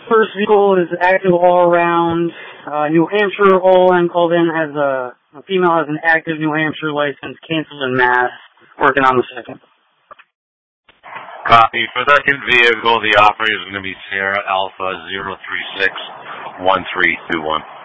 first vehicle is active all around. New Hampshire, Olin called in, has a female has an active New Hampshire license, canceled in Mass, working on the second. Copy. For the second vehicle, the operator is going to be Sierra Alpha 0361321.